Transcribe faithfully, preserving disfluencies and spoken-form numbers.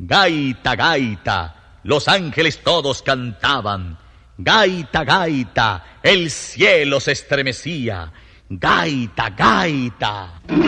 Gaita, gaita, los ángeles todos cantaban. Gaita, gaita, el cielo se estremecía. Gaita, gaita.